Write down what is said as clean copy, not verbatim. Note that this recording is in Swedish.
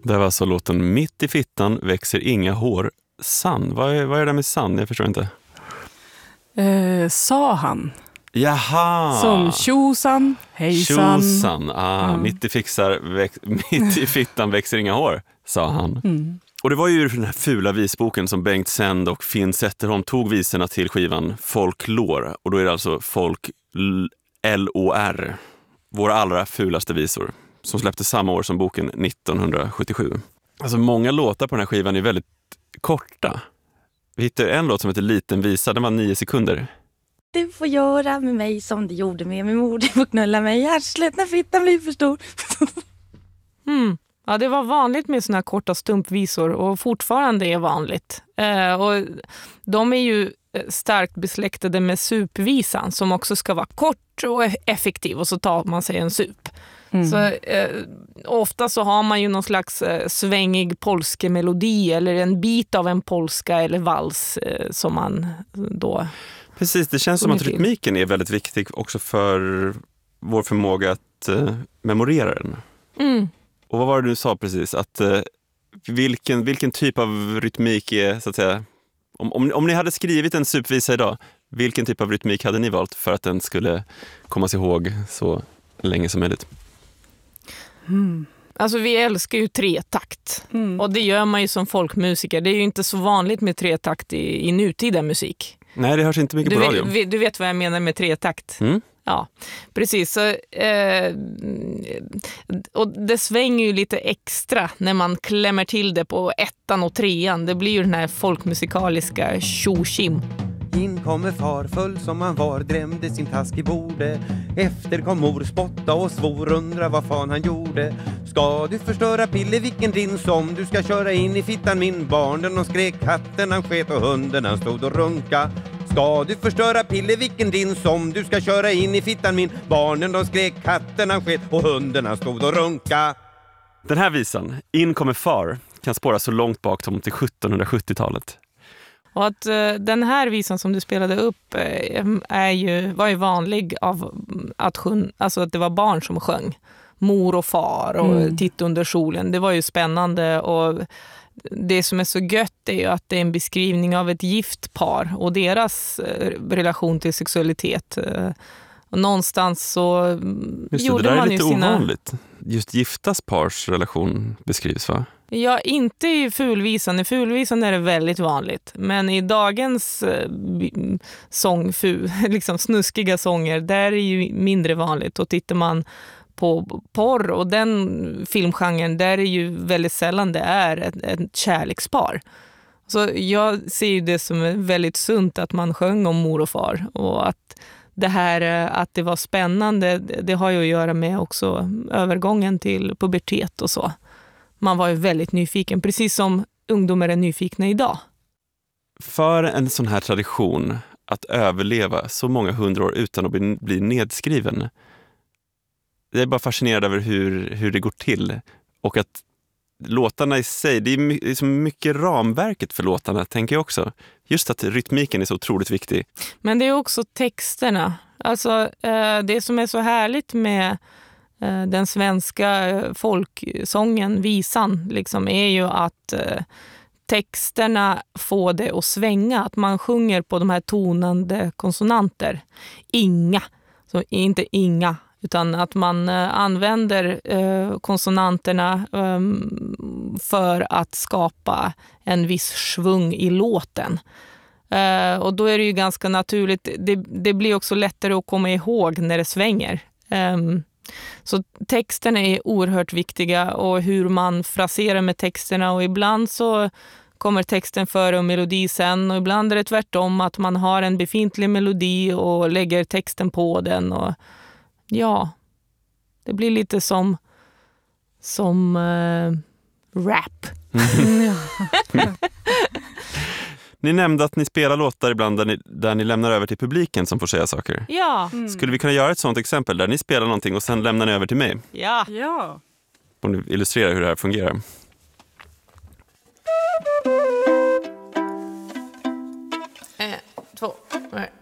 Det var alltså låten Mitt i fittan växer inga hår. Sann, vad är det där med sann? Jag förstår inte. Sa han. Jaha! Som tjosan, hejsan. Tjosan, mitt i fittan växer inga hår, sa han. Mm. Och det var ju den här fula visboken som Bengt Sänd och Finn Zetterholm tog visorna till skivan Folklår. Och då är det alltså L-O-R, våra allra fulaste visor, som släpptes samma år som boken 1977. Alltså många låtar på den här skivan är väldigt korta. Vi hittade en låt som heter Liten visa, den var 9 sekunder. Du får göra med mig som du gjorde med min mor. Du får knulla mig i arslet när fittan blir för stor. Ja, det var vanligt med såna här korta stumpvisor och fortfarande är vanligt. Och de är ju starkt besläktade med supvisan som också ska vara kort och effektiv och så tar man sig en sup. Så ofta så har man ju någon slags svängig polska melodi eller en bit av en polska eller vals som man då... Precis, det känns som att rytmiken är väldigt viktig också för vår förmåga att memorera den. Och vad var det du sa precis? Att vilken typ av rytmik är, så att säga, om ni hade skrivit en supvisa idag, vilken typ av rytmik hade ni valt för att den skulle komma sig ihåg så länge som möjligt? Alltså vi älskar ju tretakt och det gör man ju som folkmusiker. Det är ju inte så vanligt med tretakt i nutida musik. Nej, det hörs inte mycket på radio. Du vet vad jag menar med tretakt. Ja, precis. Så, och det svänger ju lite extra när man klämmer till det på 1:an och 3:an. Det blir ju den här folkmusikaliska tjo-tjim. In kommer far full som han var, drämde sin task i bordet. Efter kom mor spotta och svor, undra vad fan han gjorde. Ska du förstöra Pilleviken din som du ska köra in i fittan min? Barnen de skrek, katten han sket och hunden han stod och runka. Ska du förstöra Pilleviken din som du ska köra in i fittan min? Barnen de skrek, katten han sket och hunden han stod och runka. Den här visan, In kommer far, kan spåra så långt bak som till 1770-talet. Och att den här visan som du spelade upp var ju vanlig av att alltså att det var barn som sjöng. Mor och far och Titta under solen. Det var ju spännande och det som är så gött är ju att det är en beskrivning av ett gift par och deras relation till sexualitet. Och någonstans så gjorde man ju sina... Det där är lite ovanligt. Just giftas pars relation beskrivs, va? Ja, inte i fulvisan. I fulvisan är det väldigt vanligt. Men i dagens liksom snuskiga sånger, där är det ju mindre vanligt. Och tittar man på porr och den filmgenren, där är ju väldigt sällan det är ett kärlekspar. Så jag ser ju det som väldigt sunt att man sjöng om mor och far. Och att det här att det var spännande, det har ju att göra med också övergången till pubertet och så. Man var ju väldigt nyfiken, precis som ungdomar är nyfikna idag. För en sån här tradition att överleva så många 100 år utan att bli nedskriven. Jag är bara fascinerad över hur det går till. Och att låtarna i sig, det är så mycket ramverket för låtarna, tänker jag också. Just att rytmiken är så otroligt viktig. Men det är också texterna. Alltså det som är så härligt med den svenska folksången, visan, liksom, är ju att texterna får det att svänga. Att man sjunger på de här tonande konsonanter. Inga, så inte inga, utan att man använder konsonanterna för att skapa en viss svung i låten. Och då är det ju ganska naturligt. Det blir också lättare att komma ihåg när det svänger. Så texterna är oerhört viktiga och hur man fraserar med texterna, och ibland så kommer texten före och melodi sen, och ibland är det tvärtom att man har en befintlig melodi och lägger texten på den, och ja, det blir lite som rap. Ni nämnde att ni spelar låtar ibland där ni lämnar över till publiken som får säga saker. Ja. Skulle vi kunna göra ett sånt exempel där ni spelar någonting och sen lämnar ni över till mig? Ja. Om ni illustrerar hur det här fungerar. Två. Nej.